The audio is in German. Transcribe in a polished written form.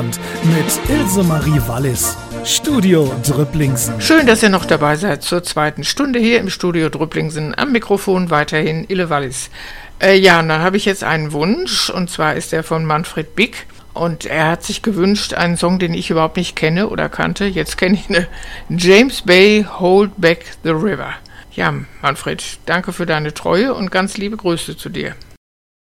Deutschland mit Ilse Marie Wallis. Studio Drüpplingsen. Schön, dass ihr noch dabei seid zur zweiten Stunde hier im Studio Drüpplingsen. Am Mikrofon weiterhin Ille Wallis. Ja, und dann habe ich jetzt einen Wunsch, und zwar ist der von Manfred Bick. Und er hat sich gewünscht, einen Song, den ich überhaupt nicht kenne oder kannte. Jetzt kenne ich ihn. James Bay, Hold Back the River. Ja, Manfred, danke für deine Treue und ganz liebe Grüße zu dir.